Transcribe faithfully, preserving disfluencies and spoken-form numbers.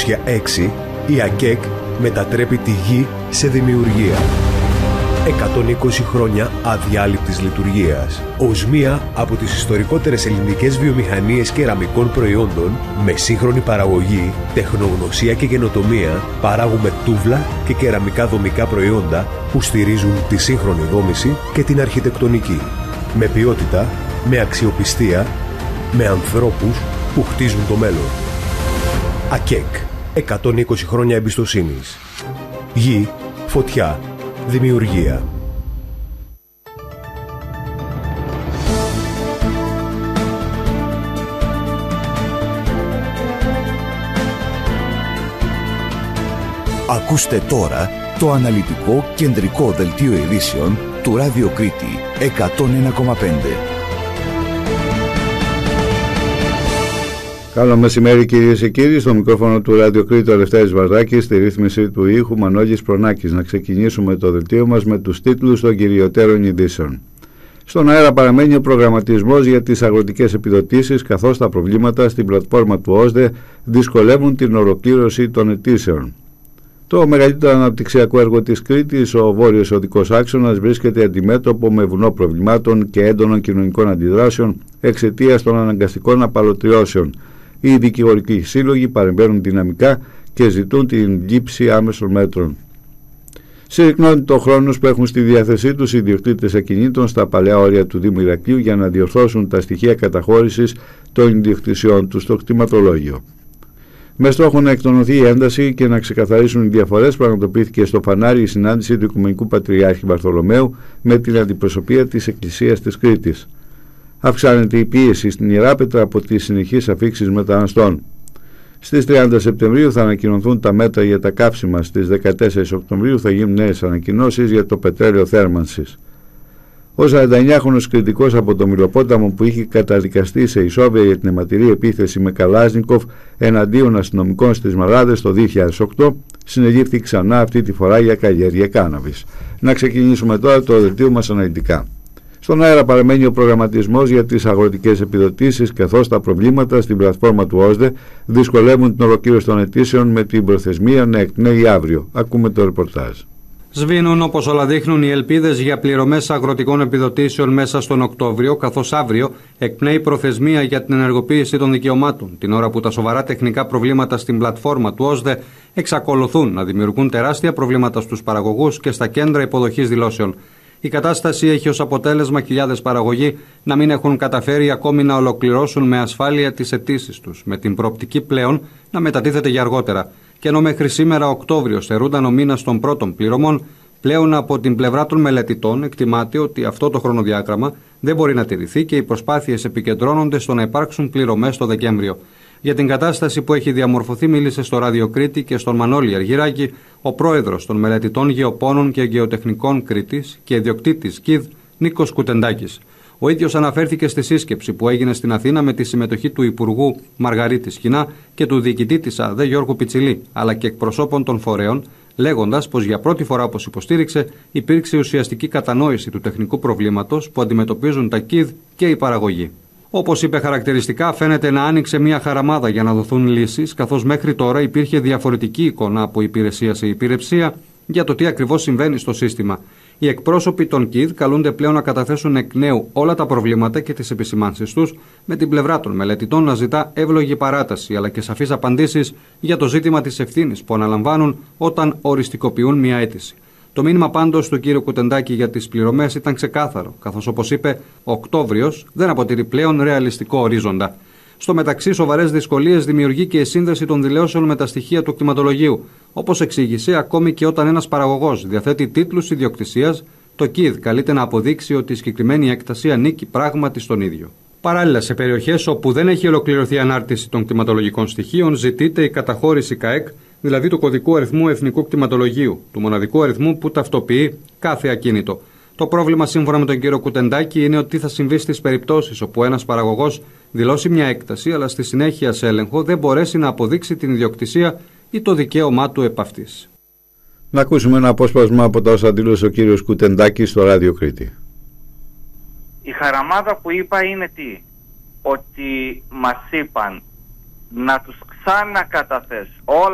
εννιακόσια έξι η ΑΚΕΚ μετατρέπει τη γη σε δημιουργία. εκατόν είκοσι χρόνια αδιάλειπτης λειτουργίας. Ως μία από τις ιστορικότερες ελληνικές βιομηχανίες κεραμικών προϊόντων, με σύγχρονη παραγωγή, τεχνογνωσία και καινοτομία, παράγουμε τούβλα και κεραμικά δομικά προϊόντα που στηρίζουν τη σύγχρονη δόμηση και την αρχιτεκτονική. Με ποιότητα, με αξιοπιστία, με ανθρώπους που χτίζουν το μέλλον. ΑΚΕΚ. εκατόν είκοσι χρόνια εμπιστοσύνης. Γη, φωτιά, δημιουργία. Ακούστε τώρα το αναλυτικό κεντρικό δελτίο ειδήσεων του Ράδιο Κρήτη εκατόν ένα κόμμα πέντε. Καλό μεσημέρι κυρίες και κύριοι, στο μικρόφωνο του Ράδιο Κρήτη ο Λευτέρης Βαρδάκης, στη ρύθμιση του ήχου Μανώλης Προνάκης. Να ξεκινήσουμε το δελτίο μας με τους τίτλους των κυριωτέρων ειδήσεων. Στον αέρα παραμένει ο προγραμματισμός για τις αγροτικές επιδοτήσεις, καθώς τα προβλήματα στην πλατφόρμα του ΟΣΔΕ δυσκολεύουν την ολοκλήρωση των αιτήσεων. Το μεγαλύτερο αναπτυξιακό έργο της Κρήτης, ο Βόρειος Οδικός Άξονας, βρίσκεται αντιμέτωπο με βουνό προβλημάτων και έντονων κοινωνικών αντιδράσεων εξαιτίας των αναγκαστικών απαλωτριώσεων. Οι δικηγορικοί σύλλογοι παρεμβαίνουν δυναμικά και ζητούν την λήψη άμεσων μέτρων. Συρρυκνώνει το χρόνο που έχουν στη διάθεσή τους οι ιδιοκτήτες ακινήτων στα παλαιά όρια του Δήμου Ηρακλείου για να διορθώσουν τα στοιχεία καταχώρησης των ιδιοκτησιών τους στο κτηματολόγιο. Με στόχο να εκτονωθεί η ένταση και να ξεκαθαρίσουν οι διαφορές, πραγματοποιήθηκε στο Φανάρι η συνάντηση του Οικουμενικού Πατριάρχη Βαρθολομαίου με την αντιπροσωπεία της Εκκλησίας της Κρήτης. Αυξάνεται η πίεση στην Ιεράπετρα από τις συνεχείς αφήξεις μεταναστών. Στις τριάντα Σεπτεμβρίου θα ανακοινωθούν τα μέτρα για τα καύσιμα. Στις δεκατέσσερις Οκτωβρίου θα γίνουν νέες ανακοινώσεις για το πετρέλαιο θέρμανσης. Ο σαρανταεννιάχρονος κριτικός από το Μυλοπόταμο που είχε καταδικαστεί σε ισόβια για την αιματηρή επίθεση με Καλάζνικοφ εναντίον αστυνομικών στις Μαράδες το δύο χιλιάδες οκτώ συνελήφθη ξανά, αυτή τη φορά για καλλιέργεια κάναβης. Να ξεκινήσουμε τώρα το δελτίο μας αναλυτικά. Στον αέρα παραμένει ο προγραμματισμός για τις αγροτικές επιδοτήσεις, καθώς τα προβλήματα στην πλατφόρμα του ΟΣΔΕ δυσκολεύουν την ολοκλήρωση των αιτήσεων με την προθεσμία να εκπνέει αύριο. Ακούμε το ρεπορτάζ. Σβήνουν όπως όλα δείχνουν οι ελπίδες για πληρωμές αγροτικών επιδοτήσεων μέσα στον Οκτώβριο, καθώς αύριο εκπνέει προθεσμία για την ενεργοποίηση των δικαιωμάτων, την ώρα που τα σοβαρά τεχνικά προβλήματα στην πλατφόρμα του ΟΣΔΕ εξακολουθούν να δημιουργούν τεράστια προβλήματα στους παραγωγούς και στα κέντρα υποδοχής δηλώσεων. Η κατάσταση έχει ως αποτέλεσμα χιλιάδες παραγωγοί να μην έχουν καταφέρει ακόμη να ολοκληρώσουν με ασφάλεια τις αιτήσεις τους, με την προοπτική πλέον να μετατίθεται για αργότερα. Και ενώ μέχρι σήμερα Οκτώβριο στερούνταν ο μήνας των πρώτων πληρωμών, πλέον από την πλευρά των μελετητών εκτιμάται ότι αυτό το χρονοδιάγραμμα δεν μπορεί να τηρηθεί και οι προσπάθειες επικεντρώνονται στο να υπάρξουν πληρωμές το Δεκέμβριο. Για την κατάσταση που έχει διαμορφωθεί μίλησε στο Ράδιο Κρήτη και στον Μανώλη Αργυράκη ο πρόεδρος των μελετητών γεωπόνων και γεωτεχνικών Κρήτης και ιδιοκτήτης ΚΙΔ Νίκος Κουτεντάκης. Ο ίδιος αναφέρθηκε στη σύσκεψη που έγινε στην Αθήνα με τη συμμετοχή του Υπουργού Μαργαρίτη Σχοινά και του διοικητή της ΑΔΕ Γιώργου Πιτσιλή, αλλά και εκπροσώπων των φορέων, λέγοντας πως για πρώτη φορά, όπως υποστήριξε, υπήρξε ουσιαστική κατανόηση του τεχνικού προβλήματος που αντιμετωπίζουν τα ΚΙΔ και η παραγωγή. Όπως είπε χαρακτηριστικά, φαίνεται να άνοιξε μια χαραμάδα για να δοθούν λύσεις, καθώς μέχρι τώρα υπήρχε διαφορετική εικόνα από υπηρεσία σε υπηρεσία για το τι ακριβώς συμβαίνει στο σύστημα. Οι εκπρόσωποι των ΚΙΔ καλούνται πλέον να καταθέσουν εκ νέου όλα τα προβλήματα και τις επισημάνσεις τους, με την πλευρά των μελετητών να ζητά εύλογη παράταση αλλά και σαφείς απαντήσεις για το ζήτημα της ευθύνης που αναλαμβάνουν όταν οριστικοποιούν μια αίτηση. Το μήνυμα πάντως του κ. Κουτεντάκη για τις πληρωμές ήταν ξεκάθαρο, καθώς όπως είπε, ο Οκτώβριος δεν αποτελεί πλέον ρεαλιστικό ορίζοντα. Στο μεταξύ, σοβαρές δυσκολίες δημιουργεί και η σύνδεση των δηλώσεων με τα στοιχεία του κτηματολογίου. Όπως εξήγησε, ακόμη και όταν ένας παραγωγός διαθέτει τίτλους ιδιοκτησίας, το ΚΙΔ καλείται να αποδείξει ότι η συγκεκριμένη έκταση ανήκει πράγματι στον ίδιο. Παράλληλα, σε περιοχές όπου δεν έχει ολοκληρωθεί η ανάρτηση των κτηματολογικών στοιχείων, ζητείται η καταχώρηση ΚΑΕΚ, δηλαδή του κωδικού αριθμού εθνικού κτηματολογίου, του μοναδικού αριθμού που ταυτοποιεί κάθε ακίνητο. Το πρόβλημα, σύμφωνα με τον κύριο Κουτεντάκη, είναι ότι θα συμβεί στις περιπτώσεις όπου ένας παραγωγός δηλώσει μια έκταση, αλλά στη συνέχεια σε έλεγχο δεν μπορέσει να αποδείξει την ιδιοκτησία ή το δικαίωμά του επ' αυτής. Να ακούσουμε ένα απόσπασμα από τα όσα δήλωσε ο κύριος Κουτεντάκης στο Ράδιο Κρήτη. Η χαραμάδα που είπα είναι τι? Ότι μας είπαν να τους ξανακαταθέσουν όλα